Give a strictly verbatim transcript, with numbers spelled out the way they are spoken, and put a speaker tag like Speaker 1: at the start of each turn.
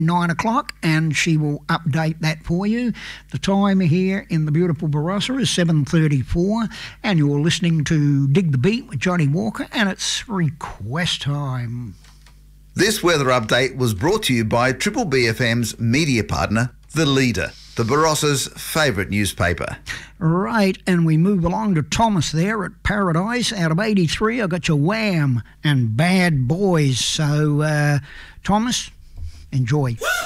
Speaker 1: nine o'clock, and she will update that for you. The time here in the beautiful Barossa is seven thirty-four, and you're listening to Dig the Beat with Johnny Walker, and it's request time.
Speaker 2: This weather update was brought to you by Triple B F M's media partner, The Leader, the Barossa's favourite newspaper.
Speaker 1: Right, and we move along to Thomas there at Paradise out of eighty-three. I got your Wham and Bad Boys. So, uh, Thomas, enjoy.